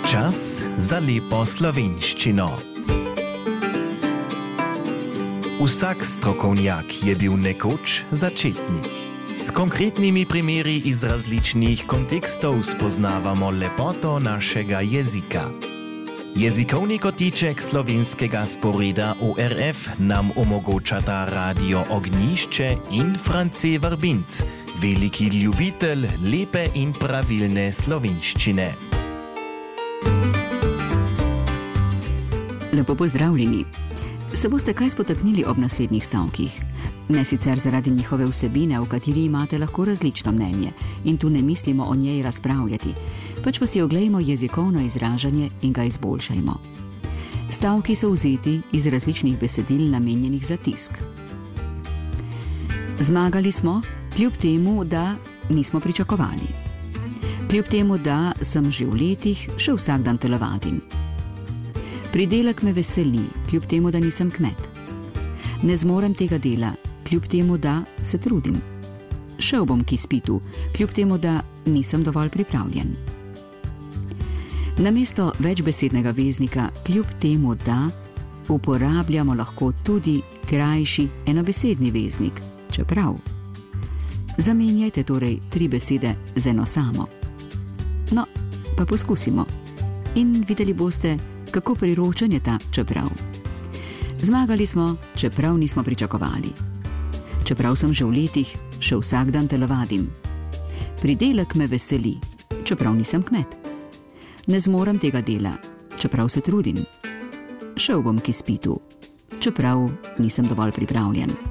Čas za lepo slovenščino. Vsak strokovnjak je bil nekoč začetnik. S konkretnimi primeri iz različnih kontekstov spoznavamo lepoto našega jezika. Jezikovni kotiček slovenskega sporeda ORF nam omogočata Radio Ognjišče in France Vrbinc, veliki ljubitelj lepe in pravilne slovenščine. Lepo pozdravljeni. Se boste kaj spotaknili ob naslednjih stavkih? Ne sicer zaradi njihove vsebine, v kateri imate lahko različno mnenje, in tu ne mislimo o njej razpravljati, pač pa si oglejmo jezikovno izražanje in ga izboljšajmo. Stavki so vzeti iz različnih besedil namenjenih za tisk. Zmagali smo, kljub temu, da nismo pričakovali. Kljub temu, da sem že v letih še vsak dan telovadim. Pridelek me veseli, kljub temu, da nisem kmet. Ne zmorem tega dela, kljub temu, da se trudim. Šel bom k izpitu, kljub temu, da nisem dovolj pripravljen. Namesto večbesednega veznika, kljub temu, da uporabljamo lahko tudi krajši enobesedni veznik, čeprav. Zamenjajte torej 3 besede z eno samo. No, pa poskusimo. In videli boste, kako priročen je ta čeprav. Zmagali smo, čeprav nismo pričakovali. Čeprav sem že v letih, še vsak dan telovadim. Pridelek me veseli, čeprav nisem kmet. Ne zmorem tega dela, čeprav se trudim. Šel bom k izpitu, čeprav nisem dovolj pripravljen.